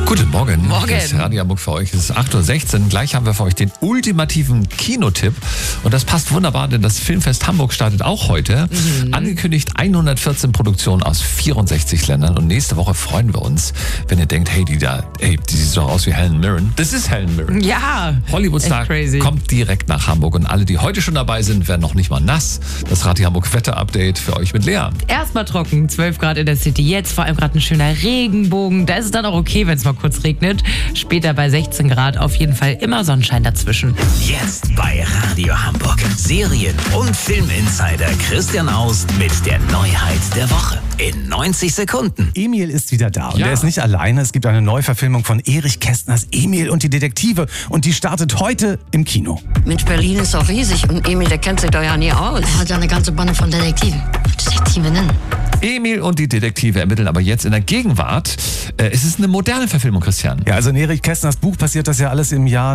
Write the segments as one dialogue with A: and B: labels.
A: Guten Morgen.
B: Morgen.
A: Das ist Radio Hamburg für euch. Es ist 8.16 Uhr. Gleich haben wir für euch den ultimativen Kinotipp. Und das passt wunderbar, denn das Filmfest Hamburg startet auch heute. Angekündigt 114 Produktionen aus 64 Ländern. Und nächste Woche freuen wir uns, wenn ihr denkt, die sieht doch aus wie Helen Mirren. Das ist Helen Mirren.
B: Ja.
A: Hollywood-Star kommt direkt nach Hamburg. Und alle, die heute schon dabei sind, werden noch nicht mal nass. Das Radio Hamburg Wetter-Update für euch mit Lea.
B: Erstmal trocken, 12 Grad in der City. Jetzt vor allem gerade ein schöner Regenbogen. Da ist es dann auch okay, wenn es mal kurz regnet. Später bei 16 Grad auf jeden Fall immer Sonnenschein dazwischen.
C: Jetzt bei Radio Hamburg. Serien- und Filminsider Christian Aust mit der Neuheit der Woche. In 90 Sekunden.
D: Emil ist wieder da und
A: Ja.
D: er ist nicht alleine. Es gibt eine Neuverfilmung von Erich Kästners Emil und die Detektive und die startet heute im Kino.
E: Mensch, Berlin ist doch riesig und Emil, der kennt sich doch ja nie aus.
F: Er hat ja eine ganze Bande von Detektiven. Detektivinnen.
A: Emil und die Detektive ermitteln aber jetzt in der Gegenwart. Es ist eine moderne Verfilmung, Christian.
D: Ja, also in Erich Kästners Buch passiert das ja alles im Jahr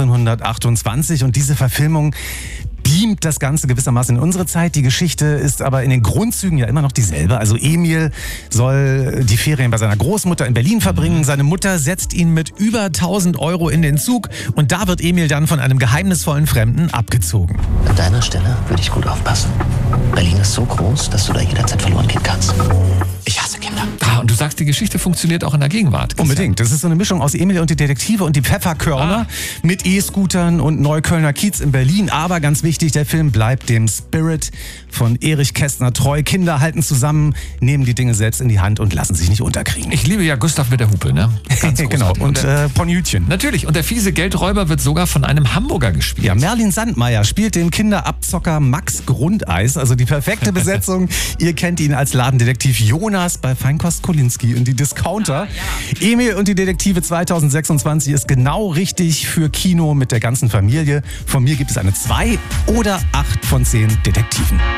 D: 1928 und diese Verfilmung beamt das Ganze gewissermaßen in unsere Zeit. Die Geschichte ist aber in den Grundzügen ja immer noch dieselbe. Also Emil soll die Ferien bei seiner Großmutter in Berlin verbringen. Seine Mutter setzt ihn mit über 1.000 Euro in den Zug und da wird Emil dann von einem geheimnisvollen Fremden abgezogen.
G: An deiner Stelle würde ich gut aufpassen. Berlin ist so groß, dass du da jederzeit verloren gehen kannst. Ich hasse Kinder.
A: Und du sagst, die Geschichte funktioniert auch in der Gegenwart. Christian.
D: Unbedingt. Das ist so eine Mischung aus Emil und die Detektive und die Pfefferkörner mit E-Scootern und Neuköllner Kiez in Berlin. Aber ganz wichtig, der Film bleibt dem Spirit von Erich Kästner treu. Kinder halten zusammen, nehmen die Dinge selbst in die Hand und lassen sich nicht unterkriegen.
A: Ich liebe ja Gustav mit der Hupe, ne? Ganz
D: Genau.
A: großartig.
D: Und Ponjütchen.
A: Natürlich. Und der fiese Geldräuber wird sogar von einem Hamburger gespielt.
D: Ja, Merlin Sandmeier spielt den Kinderabzocker Max Grundeis, also die perfekte Besetzung. Ihr kennt ihn als Ladendetektiv Jonas bei Feinkost Kolinski und die Discounter. Emil und die Detektive 2026 ist genau richtig für Kino mit der ganzen Familie. Von mir gibt es eine 2 oder 8 von 10 Detektiven.